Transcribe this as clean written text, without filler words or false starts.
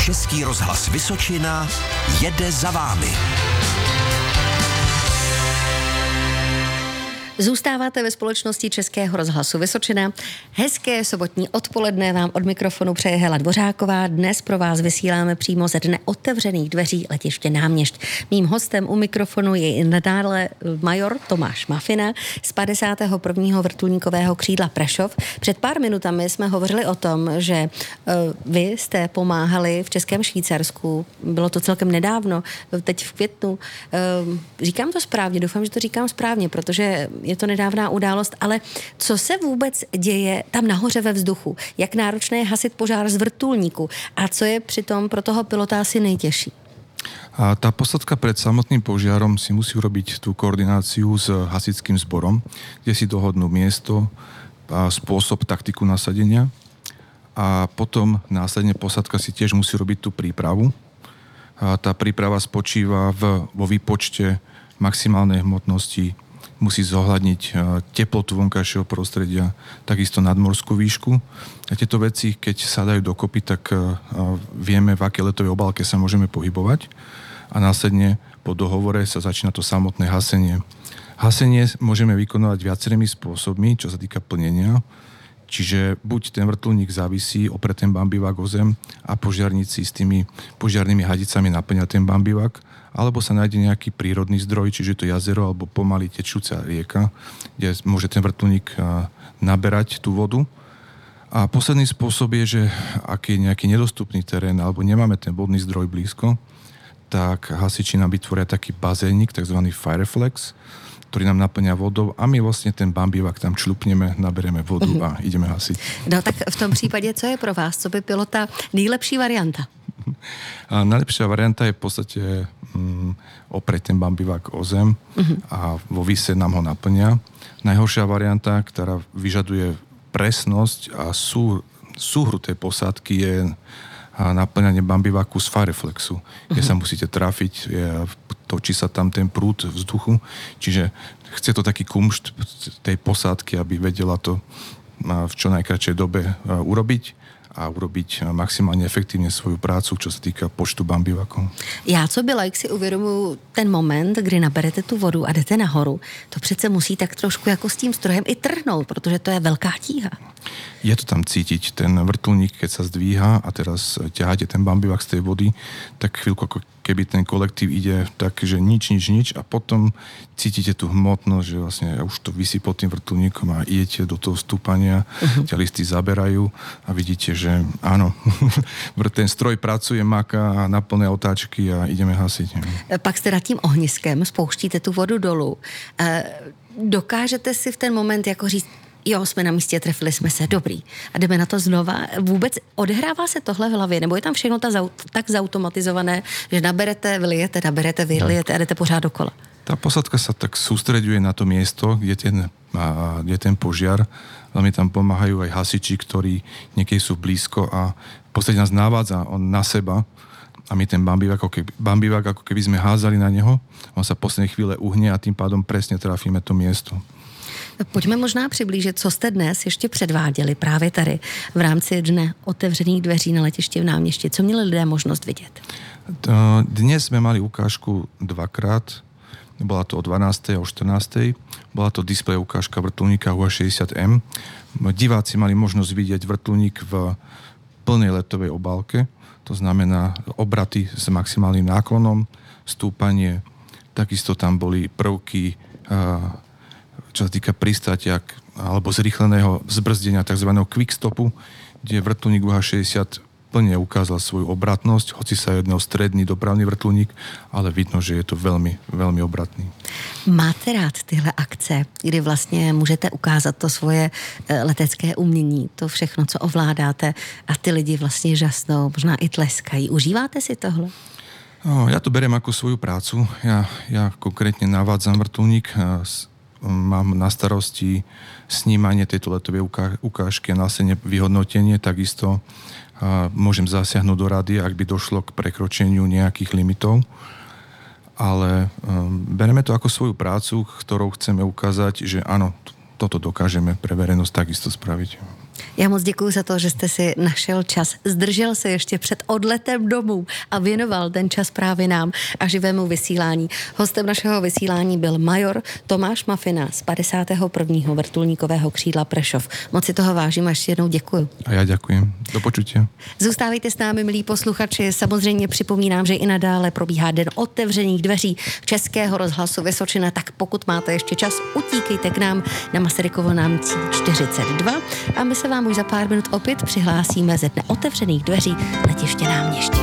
Český rozhlas Vysočina jede za vámi. Zůstáváte ve společnosti Českého rozhlasu Vysočina. Hezké sobotní odpoledne vám od mikrofonu přeje Hela Dvořáková. Dnes pro vás vysíláme přímo ze dne otevřených dveří letiště Náměšť. Mým hostem u mikrofonu je i nadále major Tomáš Mafina z 51. vrtulníkového křídla Prešov. Před pár minutami jsme hovořili o tom, že vy jste pomáhali v Českém Švýcarsku. Bylo to celkem nedávno, teď v květnu. Říkám to správně, doufám, že to říkám správně, protože je to nedávná událost, ale co se vůbec děje tam nahoře ve vzduchu? Jak náročné je hasit požár z vrtulníku? A co je přitom pro toho pilota asi nejtěžší? A tá posádka pred samotným požiarom si musí urobiť tú koordináciu s hasičským zborom, kde si dohodnú miesto, a spôsob, taktiku nasadenia. A potom následne posádka si tiež musí robiť tú prípravu. A tá príprava spočíva vo výpočte maximálnej hmotnosti, musí zohľadniť teplotu vonkajšieho prostredia, takisto nadmorskú výšku. A tieto veci, keď sa dajú dokopy, tak vieme, v akej letovej obálke sa môžeme pohybovať. A následne po dohovore sa začína to samotné hasenie. Hasenie môžeme vykonávať viacerými spôsobmi, čo sa týka plnenia. Čiže buď ten vrtuľník závisí, opre ten bambivák o zem a požiarníci s tými požiarnými hadicami naplňa ten bambivák, alebo sa nájde nejaký prírodný zdroj, čiže to jazero alebo pomaly tečúca rieka, kde môže ten vrtuľník naberať tú vodu. A posledný spôsob je, že ak je nejaký nedostupný terén alebo nemáme ten vodný zdroj blízko, tak hasiči nám vytvoria taký bazénik, takzvaný Fireflex, ktorý nám naplňa vodou a my vlastne ten bambivák tam člupneme, nabereme vodu a ideme hasiť. No tak v tom případě, co je pro vás, co by pilota nejlepší varianta? A najlepšia varianta je v podstate oprieť ten bambivák o zem a vo výse nám ho naplňa. Najhoršia varianta, ktorá vyžaduje presnosť a súhru tej posádky je naplňanie bambiváku z Fireflexu, kde sa musíte trafiť, točí sa tam ten prúd vzduchu, čiže chce to taký kumšt tej posádky, aby vedela to v čo najkratšej dobe urobiť a urobiť maximálně efektivně svoju prácu, čo se týká počtu bambivaků. Já, co by laik, si uvědomuji ten moment, kdy naberete tu vodu a jdete nahoru. To přece musí tak trošku jako s tím strojem i trhnout, protože to je velká tíha. Je to tam cítiť. Ten vrtuľník, keď sa zdvíha a teraz ťaháte ten bambivak z tej vody, tak chvíľku ako keby ten kolektív ide tak, že nič a potom cítite tú hmotnosť, že vlastne už to visí pod tým vrtuľníkom a idete do toho stúpania, ťa listy zaberajú a vidíte, že áno, ten stroj pracuje, maká na plné otáčky a ideme hasiť. Pak jste nad tím ohniskem, spouštíte tu vodu dolů. Dokážete si v ten moment jako říct, jo, jsme na místě, trefili jsme se, dobrý. A jdeme na to znova. Vůbec odehrává se tohle v hlavě, nebo je tam všechno tak zautomatizované, že naberete, vylijete a jdete pořád dokola? Tá posádka sa tak sústreďuje na to miesto, kde je ten požiar. Veľmi tam pomáhajú aj hasiči, ktorí niekedy sú blízko a v podstate nás navádza on na seba a my ten bambivák ako keby sme házali na neho, on sa poslednej chvíle uhne a tým pádom presne trafíme to miesto. Pojďme možná přiblížit, co jste dnes ještě předváděli právě tady v rámci dne otevřených dveří na letišti v Náměšti. Co měli lidé možnost vidět? Dnes sme mali ukážku dvakrát. Bola to o 12. a o 14. Bola to displej ukážka vrtuľníka UH-60M. Diváci mali možnosť vidieť vrtuľník v plnej letovej obálke. To znamená obraty s maximálnym náklonom, stúpanie. Takisto tam boli prvky čo sa týka pristátia alebo zrýchleného zbrzdenia tzv. Quickstopu, kde vrtuľník UH-60 plne ukázal svoju obratnosť, hoci sa jednal stredný dopravný vrtuľník, ale vidno, že je to veľmi, veľmi obratný. Máte rád tyhle akce, kdy vlastně můžete ukázat to svoje letecké umění, to všechno, co ovládáte a ty lidi vlastně žasnou, možná i tleskají. Užíváte si tohle? No, ja to beriem ako svoju prácu. Ja konkrétne navádzam vrtuľník, mám na starosti snímanie tejto letovej ukážky a následne vyhodnotenie, takisto môžem zasiahnuť do rady, ak by došlo k prekročeniu nejakých limitov, ale bereme to ako svoju prácu, ktorou chceme ukázať, že áno, toto dokážeme pre verejnosť takisto spraviť. Já moc děkuji za to, že jste si našel čas, zdržel se ještě před odletem domů a věnoval ten čas právě nám a živému vysílání. Hostem našeho vysílání byl major Tomáš Mafina z 51. vrtulníkového křídla Prešov. Moc si toho vážím a ještě jednou děkuji. A já děkuji. Do počutia. Zůstávejte s námi, milí posluchači. Samozřejmě připomínám, že i nadále probíhá den otevřených dveří Českého rozhlasu Vysočina, tak pokud máte ještě čas, utíkejte k nám na Masarykovo námestí 42 a my se vám už za pár minut opět přihlásíme ze dne otevřených dveří letiště Náměšť.